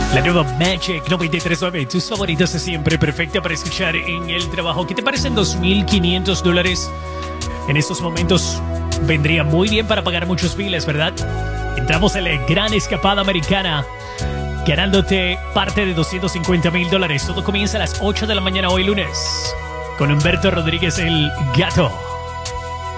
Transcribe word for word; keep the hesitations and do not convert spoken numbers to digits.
La nueva Magic noventa y tres punto nueve, tus favoritos de siempre, perfecta para escuchar en el trabajo. ¿Qué te parecen dos mil quinientos dólares? En estos momentos vendría muy bien para pagar muchos biles, ¿verdad? Entramos en la gran escapada americana, ganándote parte de doscientos cincuenta mil dólares. Todo comienza a las ocho de la mañana hoy lunes, con Humberto Rodríguez el Gato.